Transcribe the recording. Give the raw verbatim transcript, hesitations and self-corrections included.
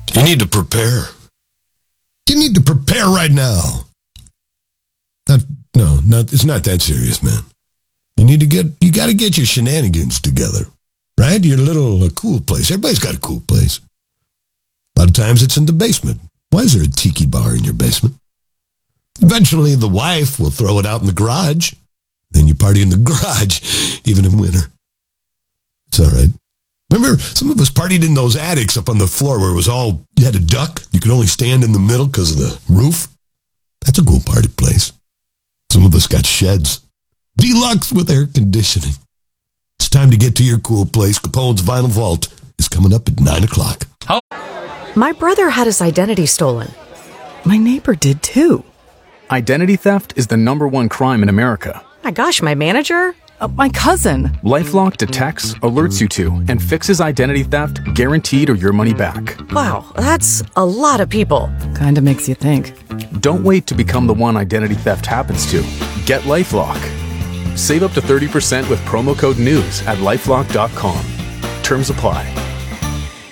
You need to prepare. You need to prepare right now. Not, no, not, it's not that serious, man. You need to get, you got to get your shenanigans together, right? Your little uh, cool place. Everybody's got a cool place. A lot of times it's in the basement. Why is there a tiki bar in your basement? Eventually the wife will throw it out in the garage. Then you party in the garage, even in winter. It's all right. Remember, some of us partied in those attics up on the floor where it was all, you had a duck. You could only stand in the middle because of the roof. That's a cool party place. Some of us got sheds. Deluxe with air conditioning. It's time to get to your cool place. Capone's Vinyl Vault is coming up at nine o'clock. Oh. My brother had his identity stolen. My neighbor did too. Identity theft is the number one crime in America. My gosh, my manager? Uh, my cousin. LifeLock detects, alerts you to, and fixes identity theft guaranteed or your money back. Wow, that's a lot of people. Kinda makes you think. Don't wait to become the one identity theft happens to. Get LifeLock. Save up to thirty percent with promo code NEWS at lifelock dot com. Terms apply.